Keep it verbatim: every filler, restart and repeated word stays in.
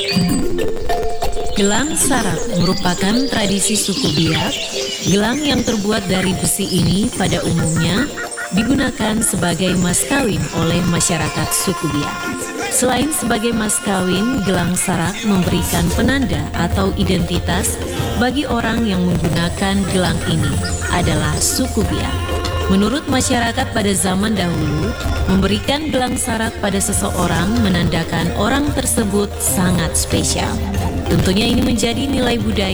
Gelang sarak merupakan tradisi suku Biak. Gelang yang terbuat dari besi ini pada umumnya digunakan sebagai mas kawin oleh masyarakat suku Biak. Selain sebagai mas kawin, gelang sarak memberikan penanda atau identitas bagi orang yang menggunakan gelang ini adalah suku Biak. Menurut masyarakat pada zaman dahulu, memberikan gelang sarak pada seseorang menandakan orang tersebut sangat spesial. Tentunya ini menjadi nilai budaya